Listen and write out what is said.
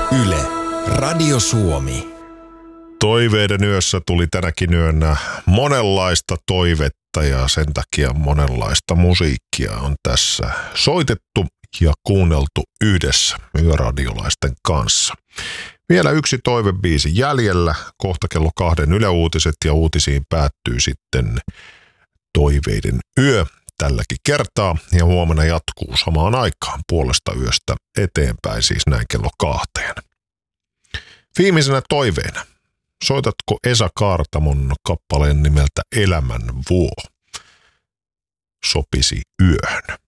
Yle, Radio Suomi. Toiveiden yössä tuli tänäkin yönä monenlaista toivetta ja sen takia monenlaista musiikkia on tässä soitettu ja kuunneltu yhdessä yöradiolaisten kanssa. Vielä yksi toivebiisi jäljellä, kohta kello 2 Yle Uutiset ja uutisiin päättyy sitten Toiveiden yö tälläkin kertaa ja huomenna jatkuu samaan aikaan puolesta yöstä eteenpäin, siis näin kello 2. Viimeisenä toiveena. Soitatko Esa Kaartamon kappaleen nimeltä Elämän vuo? Sopisi yöhön.